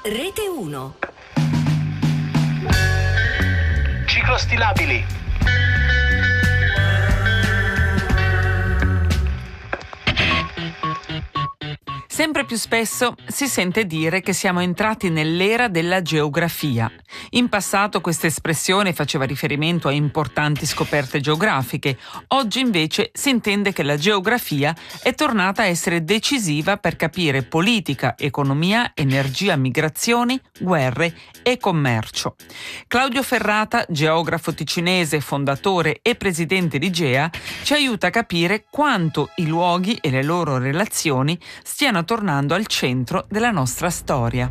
Rete 1. Ciclostilabili. Sempre più spesso si sente dire che siamo entrati nell'era della geografia. In passato questa espressione faceva riferimento a importanti scoperte geografiche. Oggi invece si intende che la geografia è tornata a essere decisiva per capire politica, economia, energia, migrazioni, guerre e commercio. Claudio Ferrata, geografo ticinese, fondatore e presidente di GEA, ci aiuta a capire quanto i luoghi e le loro relazioni stiano tornando al centro della nostra storia.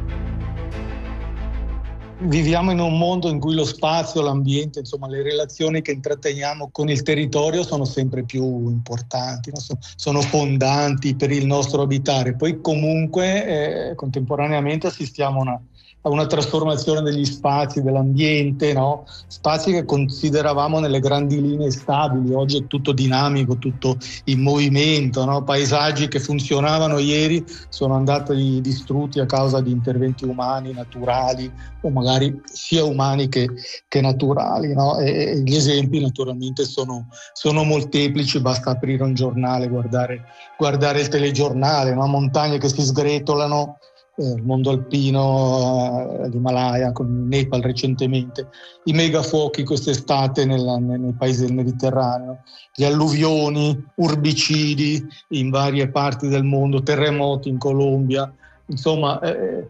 Viviamo in un mondo in cui lo spazio, l'ambiente, insomma le relazioni che intratteniamo con il territorio sono sempre più importanti, no? Sono fondanti per il nostro abitare. Poi comunque contemporaneamente assistiamo a una trasformazione degli spazi, dell'ambiente, no? Spazi che consideravamo nelle grandi linee stabili, oggi è tutto dinamico, tutto in movimento, no? Paesaggi che funzionavano ieri sono andati distrutti a causa di interventi umani, naturali, o magari sia umani che naturali, no? E gli esempi naturalmente sono molteplici, basta aprire un giornale, guardare il telegiornale, no? Montagne che si sgretolano, il mondo alpino, l'Himalaya, con il Nepal recentemente, i megafuochi quest'estate nei paesi del Mediterraneo, gli alluvioni, urbicidi in varie parti del mondo, terremoti in Colombia. Insomma,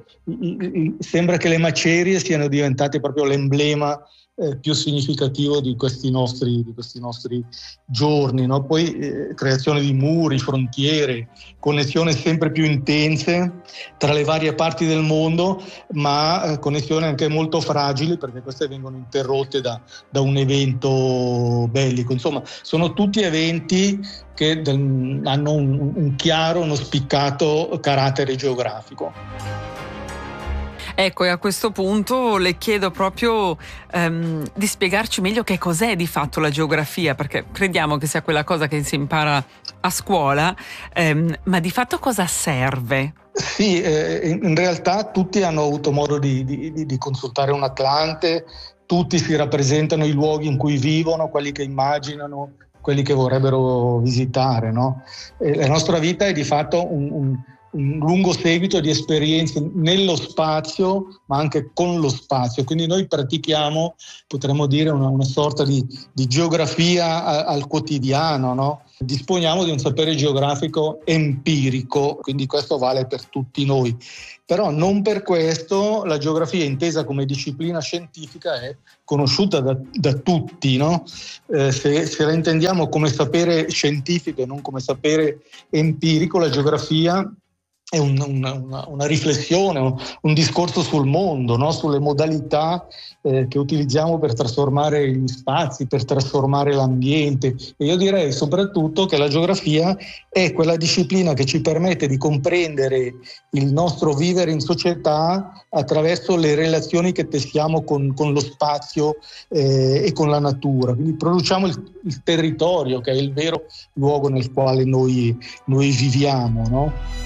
sembra che le macerie siano diventate proprio l'emblema più significativo di questi nostri giorni, no? Poi creazione di muri, frontiere, connessioni sempre più intense tra le varie parti del mondo, ma connessioni anche molto fragili, perché queste vengono interrotte da un evento bellico. Insomma, sono tutti eventi che hanno un chiaro, uno spiccato carattere geografico. Ecco, e a questo punto le chiedo proprio di spiegarci meglio che cos'è di fatto la geografia, perché crediamo che sia quella cosa che si impara a scuola, ma di fatto cosa serve? Sì, in realtà tutti hanno avuto modo di consultare un Atlante, tutti si rappresentano i luoghi in cui vivono, quelli che immaginano, quelli che vorrebbero visitare, no? La nostra vita è di fatto un lungo seguito di esperienze nello spazio, ma anche con lo spazio. Quindi noi pratichiamo, potremmo dire, una sorta di geografia al quotidiano, no? Disponiamo di un sapere geografico empirico, quindi questo vale per tutti noi. Però non per questo la geografia, intesa come disciplina scientifica, è conosciuta da tutti, no? Se la intendiamo come sapere scientifico e non come sapere empirico, la geografia è una riflessione, un discorso sul mondo, no? Sulle modalità che utilizziamo per trasformare gli spazi, per trasformare l'ambiente. E io direi soprattutto che la geografia è quella disciplina che ci permette di comprendere il nostro vivere in società attraverso le relazioni che tessiamo con lo spazio e con la natura. Quindi produciamo il territorio, che è il vero luogo nel quale noi viviamo, no?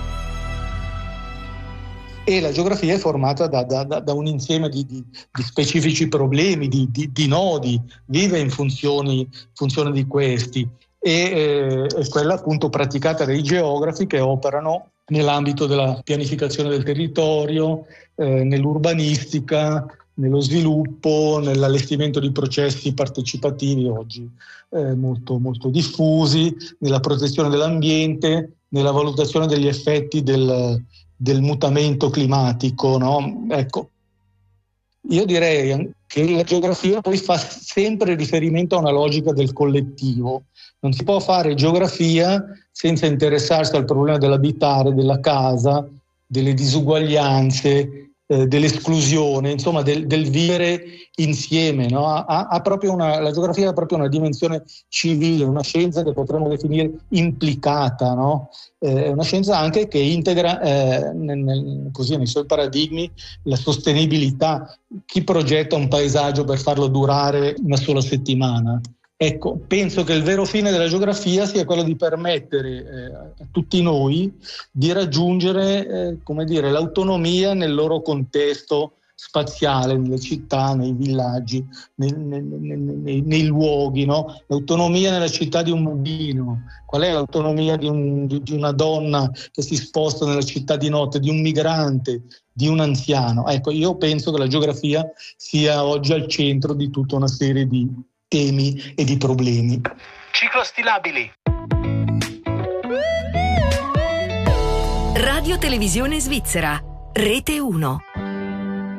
E la geografia è formata da un insieme di specifici problemi, di nodi, vive in funzione di questi. E è quella appunto praticata dai geografi che operano nell'ambito della pianificazione del territorio, nell'urbanistica, nello sviluppo, nell'allestimento di processi partecipativi oggi molto, molto diffusi, nella protezione dell'ambiente, nella valutazione degli effetti del mutamento climatico, no? Ecco, io direi che la geografia poi fa sempre riferimento a una logica del collettivo. Non si può fare geografia senza interessarsi al problema dell'abitare, della casa, delle disuguaglianze, dell'esclusione, insomma del vivere insieme, no? La geografia ha proprio una dimensione civile, una scienza che potremmo definire implicata, no? È una scienza anche che integra nei suoi paradigmi la sostenibilità. Chi progetta un paesaggio per farlo durare una sola settimana? Ecco, penso che il vero fine della geografia sia quello di permettere a tutti noi di raggiungere l'autonomia nel loro contesto spaziale, nelle città, nei villaggi, nei luoghi, no? L'autonomia nella città di un bambino. Qual è l'autonomia di una donna che si sposta nella città di notte, di un migrante, di un anziano? Ecco, io penso che la geografia sia oggi al centro di tutta una serie di temi e di problemi. Ciclostilabili. Radio Televisione Svizzera, Rete 1.